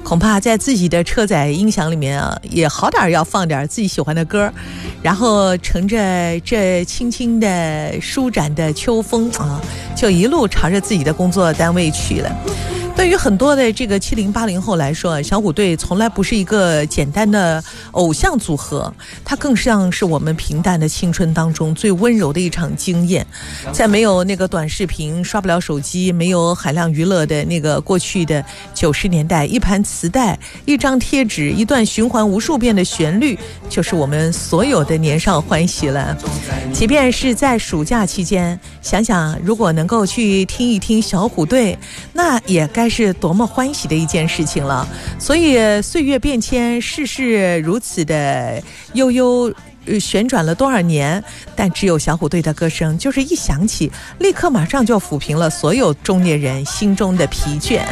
恐怕在自己的车载音响里面啊，也好点要放点自己喜欢的歌，然后乘着这轻轻的舒展的秋风啊，就一路朝着自己的工作单位去了。对于很多的这个70、80后来说，小虎队从来不是一个简单的偶像组合，它更像是我们平淡的青春当中最温柔的一场经验。在没有那个短视频，刷不了手机，没有海量娱乐的那个过去的90年代，一盘磁带、一张贴纸、一段循环无数遍的旋律，就是我们所有的年少欢喜了。即便是在暑假期间，想想如果能够去听一听小虎队，那也该是多么欢喜的一件事情了。所以岁月变迁，世事如此的悠悠旋转了多少年，但只有小虎队的歌声就是一响起，立刻马上就抚平了所有中年人心中的疲倦。